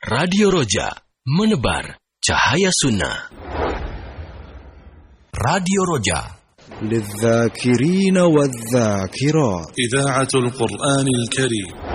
Radio Roja, menebar cahaya sunnah. Radio Roja, للذاكرين والذاكرات. إذاعة القرآن الكريم.